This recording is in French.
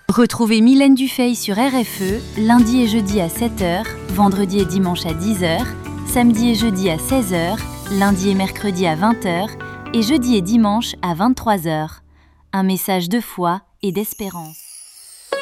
Retrouvez Mylène Dufay sur RFE, lundi et jeudi à 7h, vendredi et dimanche à 10h, samedi et jeudi à 16h, lundi et mercredi à 20h et jeudi et dimanche à 23h. Un message de foi et d'espérance.